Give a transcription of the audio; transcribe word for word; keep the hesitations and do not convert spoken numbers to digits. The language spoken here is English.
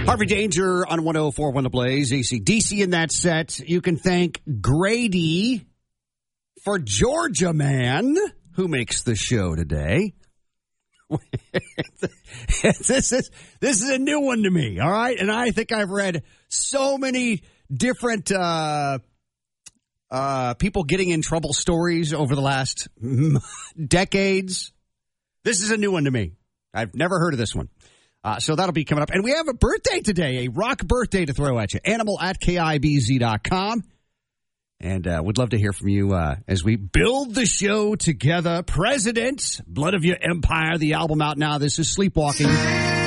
Harvey Danger on one oh four point one The Blaze, A C D C in that set. You can thank Grady for Georgia Man, who makes the show today. this is this is a new one to me, all right? And I think I've read so many different uh, uh, people getting in trouble stories over the last decades. This is a new one to me. I've never heard of this one. Uh, so that'll be coming up. And we have a birthday today, a rock birthday to throw at you. Animal at K I B Z dot com. And uh, we'd love to hear from you uh, as we build the show together. President, Blood of Your Empire, the album out now. This is Sleepwalking.